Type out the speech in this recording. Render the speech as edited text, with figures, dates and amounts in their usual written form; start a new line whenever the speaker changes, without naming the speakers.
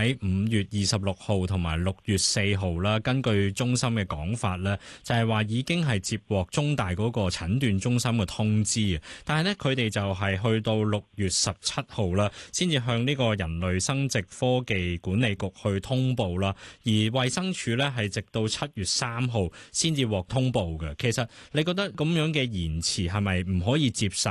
喺5月26號同埋6月4號啦，根據中心嘅講法咧，就係話已經係接獲中大嗰個診斷中心嘅通知，但係咧佢哋就係去到6月17號啦，先至向呢個人類生殖科技管理局去通報啦。而衛生署咧係直到7月3號先至獲通報嘅。其實你覺得咁樣嘅延遲係咪唔可以接受